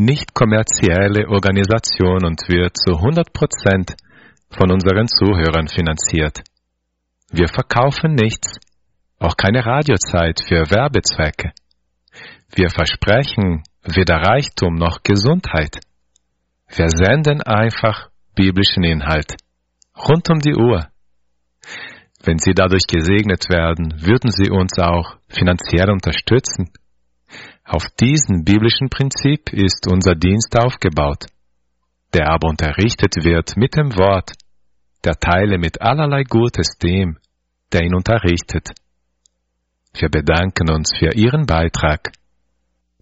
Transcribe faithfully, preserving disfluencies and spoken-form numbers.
nicht kommerzielle Organisation und wird zu hundert Prozent von unseren Zuhörern finanziert. Wir verkaufen nichts, auch keine Radiozeit für Werbezwecke. Wir versprechen weder Reichtum noch Gesundheit. Wir senden einfach biblischen Inhalt, rund um die Uhr. Wenn Sie dadurch gesegnet werden, würden Sie uns auch finanziell unterstützen. Auf diesem biblischen Prinzip ist unser Dienst aufgebaut, der aber unterrichtet wird mit dem Wort, der teile mit allerlei Gutes dem, der ihn unterrichtet. Wir bedanken uns für Ihren Beitrag.